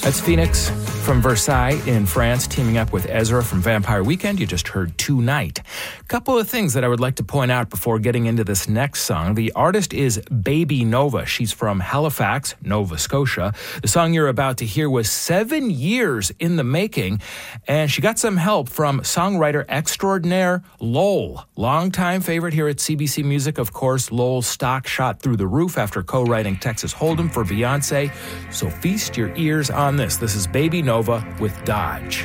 That's Phoenix from Versailles in France, teaming up with Ezra from Vampire Weekend. You just heard Tonight. A couple of things that I would like to point out before getting into this next song. The artist is Baby Nova. She's from Halifax, Nova Scotia. The song you're about to hear was 7 years in the making, and she got some help from songwriter extraordinaire Lowell. Longtime favorite here at CBC Music, of course. Lowell's stock shot through the roof after co-writing Texas Hold'em for Beyonce. So feast your ears on this. This is Baby Nova with Dodge.